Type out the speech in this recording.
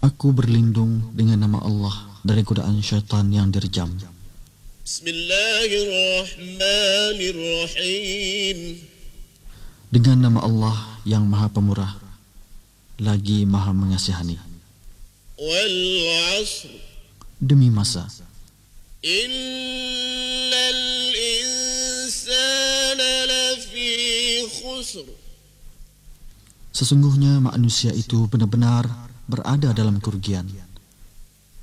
Aku berlindung dengan nama Allah dari godaan syaitan yang direjam. Bismillahirrahmanirrahim. Dengan nama Allah yang Maha Pemurah, lagi Maha Mengasihani. Wal 'ashr. Demi masa. Innal insana lafi khusr. Sesungguhnya manusia itu benar-benar berada dalam kerugian.